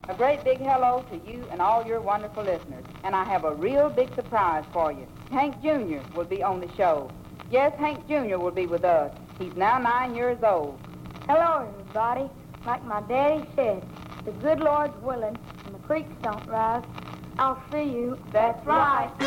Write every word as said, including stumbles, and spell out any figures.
A great big hello to you and all your wonderful listeners. And I have a real big surprise for you. Hank Junior will be on the show. Yes, Hank Junior will be with us. He's now nine years old. Hello, everybody. Like my daddy said, the good Lord's willing and the creeks don't rise, I'll see you. That's right.